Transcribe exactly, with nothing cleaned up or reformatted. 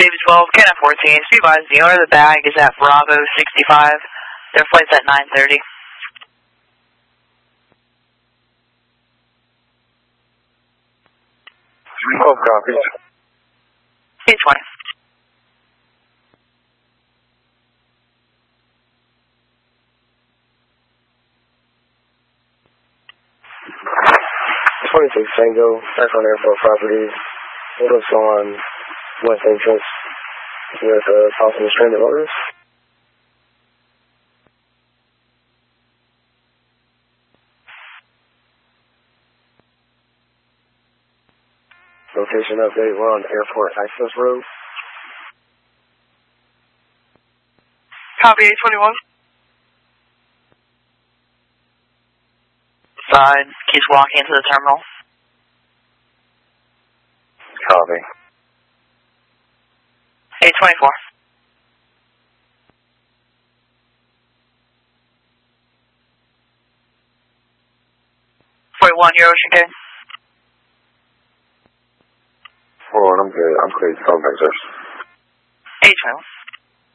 David twelve, K nine fourteen, be advised, the owner of the bag is at Bravo sixty-five. Their flight's at nine thirty. twelve copies. K twenty. twenty-six Tango, back on airport property. What is on west entrance with uh, possible stranded orders? Location update, we're on Airport Access Road. Copy eight twenty-one. Side, keeps walking into the terminal. Copy. eight twenty-four. forty-one, your Ocean King. Hold on, I'm good. I'm clear. Come back, sir. eight twenty-one.